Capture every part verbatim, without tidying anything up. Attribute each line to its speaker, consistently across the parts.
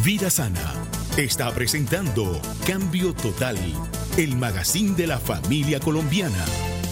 Speaker 1: Vida Sana está presentando Cambio Total, el magazine de la familia colombiana.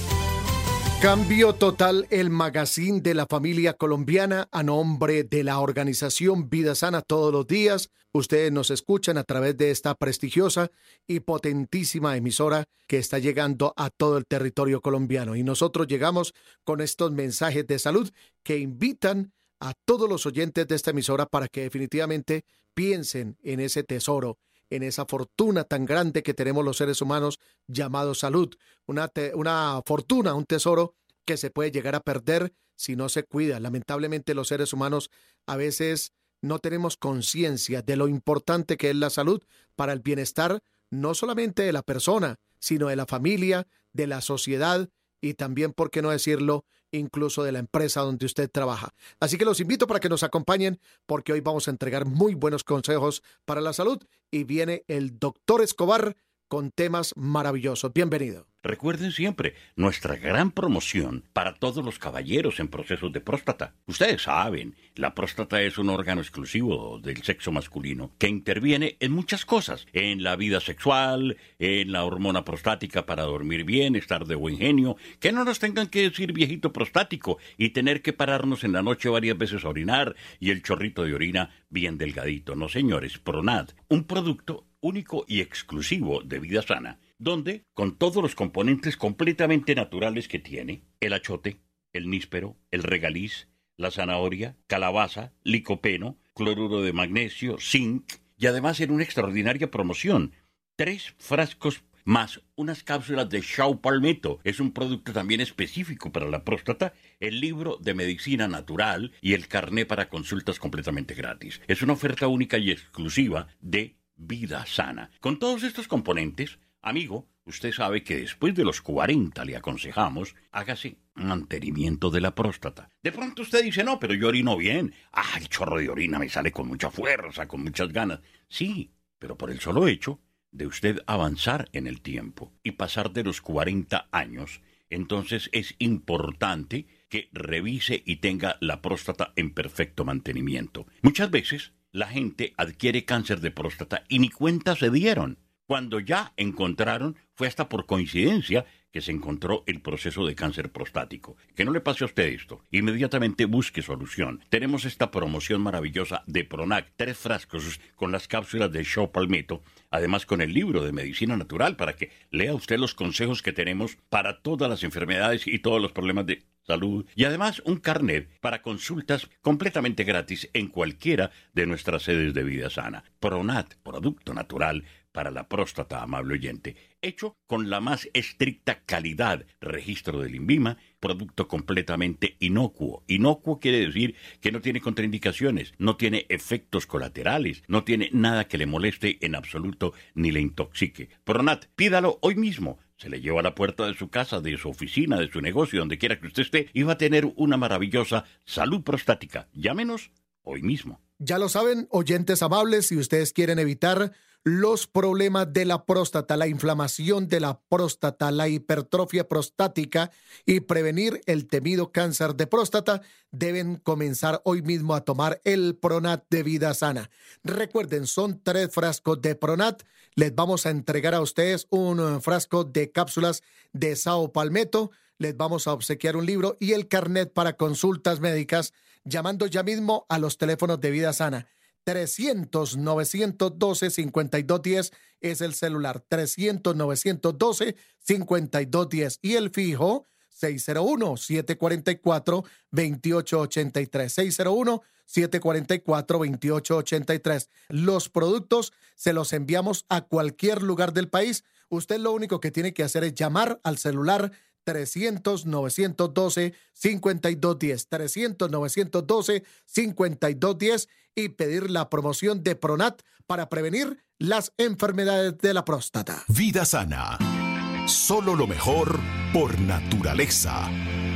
Speaker 2: Cambio Total, el magazine de la familia colombiana, a nombre de la organización Vida Sana. Todos los días ustedes nos escuchan a través de esta prestigiosa y potentísima emisora que está llegando a todo el territorio colombiano. Y nosotros llegamos con estos mensajes de salud que invitan a todos los oyentes de esta emisora para que definitivamente piensen en ese tesoro, en esa fortuna tan grande que tenemos los seres humanos llamado salud. Una, te, una fortuna, un tesoro que se puede llegar a perder si no se cuida. Lamentablemente los seres humanos a veces no tenemos conciencia de lo importante que es la salud para el bienestar no solamente de la persona, sino de la familia, de la sociedad y también, por qué no decirlo, incluso de la empresa donde usted trabaja. Así que los invito para que nos acompañen, porque hoy vamos a entregar muy buenos consejos para la salud y viene el doctor Escobar con temas maravillosos. Bienvenido.
Speaker 3: Recuerden siempre nuestra gran promoción para todos los caballeros en procesos de próstata. Ustedes saben, la próstata es un órgano exclusivo del sexo masculino que interviene en muchas cosas, en la vida sexual, en la hormona prostática para dormir bien, estar de buen genio, que no nos tengan que decir viejito prostático y tener que pararnos en la noche varias veces a orinar y el chorrito de orina bien delgadito. No, señores, Pronat, un producto único y exclusivo de Vida Sana, donde, con todos los componentes completamente naturales que tiene, el achote, el níspero, el regaliz, la zanahoria, calabaza, licopeno, cloruro de magnesio, zinc, y además en una extraordinaria promoción, tres frascos más unas cápsulas de Shao Palmetto. Es un producto también específico para la próstata, el libro de medicina natural y el carné para consultas completamente gratis. Es una oferta única y exclusiva de Vida Sana. Con todos estos componentes, amigo, usted sabe que después de los cuarenta le aconsejamos, hágase mantenimiento de la próstata. De pronto usted dice, no, pero yo orino bien. Ah, el chorro de orina me sale con mucha fuerza, con muchas ganas. Sí, pero por el solo hecho de usted avanzar en el tiempo y pasar de los cuarenta años, entonces es importante que revise y tenga la próstata en perfecto mantenimiento. Muchas veces la gente adquiere cáncer de próstata y ni cuenta se dieron. Cuando ya encontraron, fue hasta por coincidencia que se encontró el proceso de cáncer prostático. Que no le pase a usted esto. Inmediatamente busque solución. Tenemos esta promoción maravillosa de Pronac, tres frascos con las cápsulas de Shao Palmetto, además con el libro de medicina natural para que lea usted los consejos que tenemos para todas las enfermedades y todos los problemas de salud, y además un carnet para consultas completamente gratis en cualquiera de nuestras sedes de Vida Sana. Pronat, producto natural para la próstata, amable oyente, hecho con la más estricta calidad, registro del INVIMA, producto completamente inocuo. Inocuo quiere decir que no tiene contraindicaciones, no tiene efectos colaterales, no tiene nada que le moleste en absoluto ni le intoxique. Pronat, pídalo hoy mismo. Se le lleva a la puerta de su casa, de su oficina, de su negocio, donde quiera que usted esté, y va a tener una maravillosa salud prostática. Llámenos hoy mismo.
Speaker 2: Ya lo saben, oyentes amables, si ustedes quieren evitar los problemas de la próstata, la inflamación de la próstata, la hipertrofia prostática y prevenir el temido cáncer de próstata, deben comenzar hoy mismo a tomar el Pronat de Vida Sana. Recuerden, son tres frascos de Pronat. Les vamos a entregar a ustedes un frasco de cápsulas de Shao Palmetto. Les vamos a obsequiar un libro y el carnet para consultas médicas, llamando ya mismo a los teléfonos de Vida Sana. trescientos, novecientos doce, cincuenta y dos diez es el celular. trescientos, novecientos doce, cincuenta y dos diez. Y el fijo, seis cero uno, siete cuatro cuatro, dos ocho ocho tres. seis cero uno, siete cuatro cuatro, dos ocho ocho tres. Los productos se los enviamos a cualquier lugar del país. Usted lo único que tiene que hacer es llamar al celular trescientos, novecientos doce, cincuenta y dos diez. trescientos, novecientos doce, cincuenta y dos diez y pedir la promoción de Pronat para prevenir las enfermedades de la próstata.
Speaker 1: Vida Sana. Solo lo mejor por naturaleza.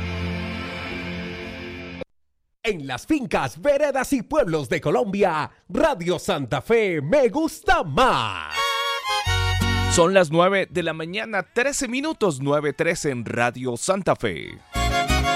Speaker 4: En las fincas, veredas y pueblos de Colombia, Radio Santa Fe me gusta más.
Speaker 5: Son las nueve de la mañana, trece minutos, nueve trece en Radio Santa Fe.